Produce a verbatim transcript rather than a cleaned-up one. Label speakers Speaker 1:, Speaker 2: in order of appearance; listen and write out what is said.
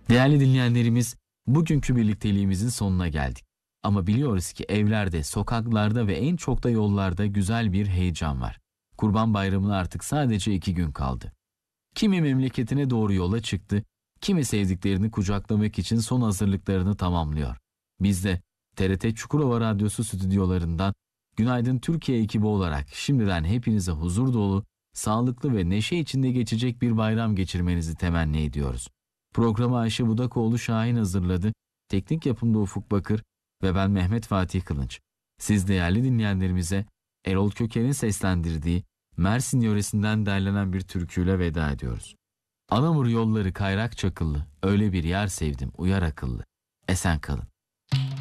Speaker 1: Değerli dinleyenlerimiz, bugünkü birlikteliğimizin sonuna geldik. Ama biliyoruz ki evlerde, sokaklarda ve en çok da yollarda güzel bir heyecan var. Kurban Bayramı'na artık sadece iki gün kaldı. Kimi memleketine doğru yola çıktı, kimi sevdiklerini kucaklamak için son hazırlıklarını tamamlıyor. Biz de T R T Çukurova Radyosu stüdyolarından Günaydın Türkiye ekibi olarak şimdiden hepinize huzur dolu, sağlıklı ve neşe içinde geçecek bir bayram geçirmenizi temenni ediyoruz. Programı Ayşe Budakoğlu Şahin hazırladı, teknik yapımda Ufuk Bakır ve ben Mehmet Fatih Kılınç. Siz değerli dinleyenlerimize Erol Köker'in seslendirdiği Mersin yöresinden derlenen bir türküyle veda ediyoruz. Anamur yolları kayrak çakıllı, öyle bir yer sevdim uyar akıllı. Esen kalın.